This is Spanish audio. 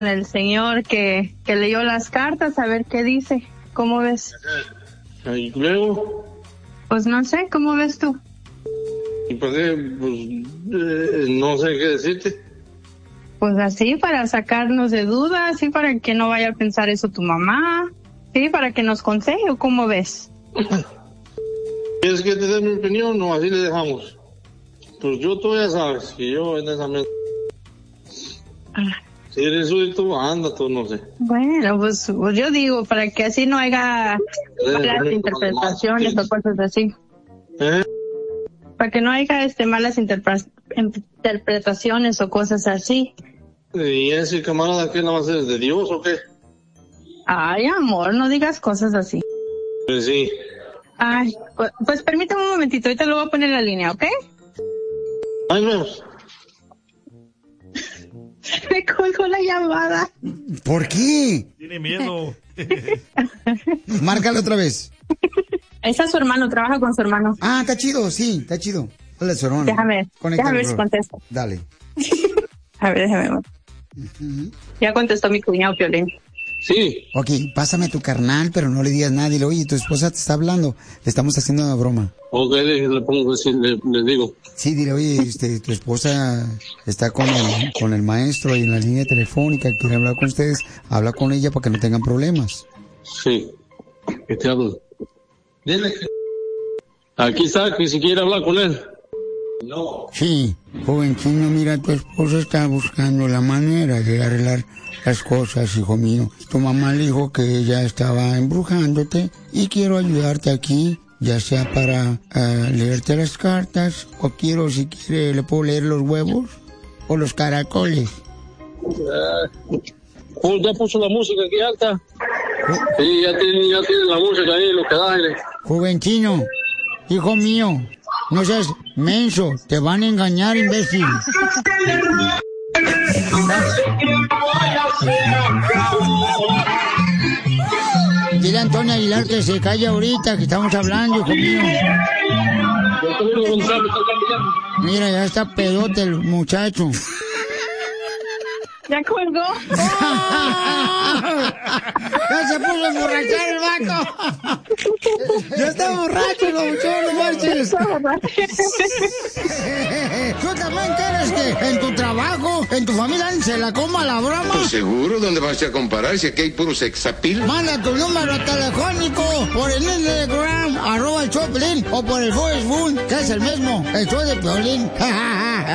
el señor que leyó las cartas, a ver qué dice. ¿Cómo ves? ¿Y luego? Pues no sé, ¿cómo ves tú? ¿Y por qué? Pues no sé qué decirte. Pues así, para sacarnos de dudas, así para que no vaya a pensar eso tu mamá, sí, para que nos aconseje, ¿o cómo ves? ¿Quieres que te dé mi opinión o así le dejamos? Pues tú ya sabes, que yo en esa mesa... Si eres súbdito, anda tú, no sé. Bueno, pues yo digo, para que así no haya malas interpretaciones o cosas así. Para que no haya malas interpretaciones o cosas así. ¿Y ese camarada qué nada más es de Dios o qué? Ay, amor, no digas cosas así. Pues sí. Ay, pues permítame un momentito, ahorita lo voy a poner en la línea, ¿ok? Ahí vemos. Me colgó la llamada. ¿Por qué? Tiene miedo. Márcale otra vez. Ese es su hermano, trabaja con su hermano. Ah, está chido, sí, está chido. Hola, su hermano. Déjame ver si contesta. Dale. A ver, déjame ver. Ya contestó mi cuñado Piolín. Sí. Ok, pásame a tu carnal, pero no le digas nada. Dile, oye, tu esposa te está hablando. Le estamos haciendo una broma. Ok, le pongo así, le digo. Sí, dile, oye, tu esposa está con el maestro y en la línea telefónica, quiere hablar con ustedes. Habla con ella para que no tengan problemas. Sí. ¿Qué te hablo? Dile que... Aquí está, que si quiere hablar con él. No. Sí, jovencino, mira, tu esposa está buscando la manera de arreglar las cosas, hijo mío. Tu mamá le dijo que ella estaba embrujándote y quiero ayudarte aquí, ya sea para leerte las cartas o si quiere, le puedo leer los huevos o los caracoles. Ya puso la música aquí alta. Sí, ya tiene la música ahí, lo que da aire. Jovencino, hijo mío, no seas menso, te van a engañar, imbécil. Dile a Antonio Aguilar que se calle ahorita, que estamos hablando, hijo mío. Mira, ya está pedote el muchacho. ¿Ya colgó? ¡Ya se puso a emborrachar el vato! ¡Ya está borracho, no marches! ¿Tú también quieres que en tu trabajo, en tu familia, se la coma la broma? Pues seguro, ¿dónde vas a comparar si aquí hay puro sexapil? Manda tu número telefónico por el Instagram, @el Choplin, o por el Facebook, que es el mismo, el show de Piolín.